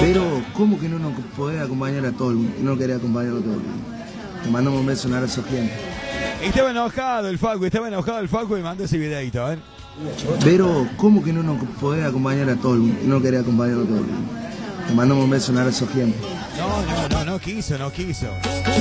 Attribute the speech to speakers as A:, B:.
A: Pero, ¿cómo que no nos podés acompañar a todo el mundo? No querés acompañarlo a todo el mundo. Te mandamos un beso, un abrazo gigante.
B: Estaba enojado el Facu y mandó ese videito, ¿eh?
A: Pero, ¿cómo que no nos podés acompañar a todo el mundo? No querés acompañarlo a todo el mundo. Te mandamos un beso, un abrazo gigante.
B: No quiso.